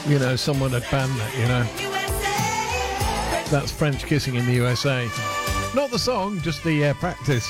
someone had banned that, That's French kissing in the USA. Not the song, just the practice.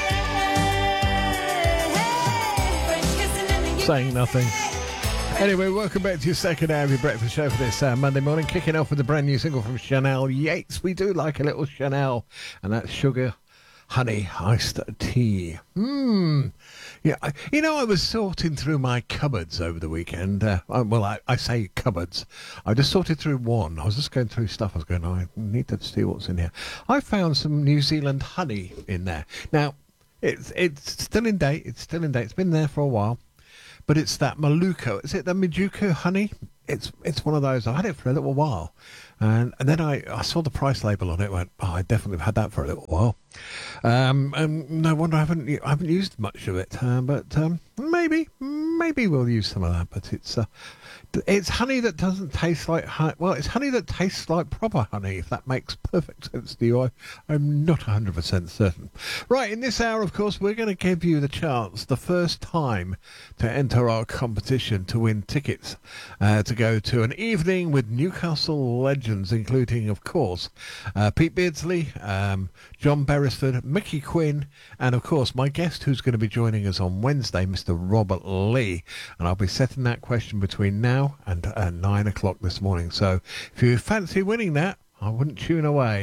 Saying nothing. Anyway, welcome back to your second hour of your breakfast show for this Monday morning. Kicking off with a brand new single from Chanel Yates. We do like a little Chanel, and that's Sugar Honey Iced Tea. Yeah, I was sorting through my cupboards over the weekend. I say cupboards. I just sorted through one. I was just going through stuff. I was going, I need to see what's in here. I found some New Zealand honey in there. Now, it's still in date. It's been there for a while. But it's that Maluko. Is it the Mijuko honey? It's one of those. I've had it for a little while. And then I saw the price label on it. Went, I definitely have had that for a little while. And no wonder I haven't used much of it. But maybe we'll use some of that. But it's honey that doesn't taste like honey. Well, it's honey that tastes like proper honey, if that makes perfect sense to you. I'm not 100% certain. Right, in this hour, of course, we're going to give you the chance, the first time, to enter our competition to win tickets to go to an evening with Newcastle legends, including, of course, Pete Beardsley, John Beresford, Mickey Quinn, and, of course, my guest who's going to be joining us on Wednesday, Mr. Robert Lee. And I'll be setting that question between now and 9 o'clock this morning. So if you fancy winning that, I wouldn't tune away.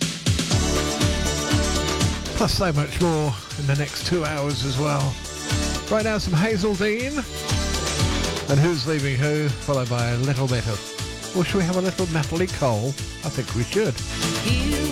Plus so much more in the next 2 hours as well. Right now, some Hazel Dean and Who's Leaving Who, followed by a little bit of, or should we have a little Natalie Cole? I think we should. You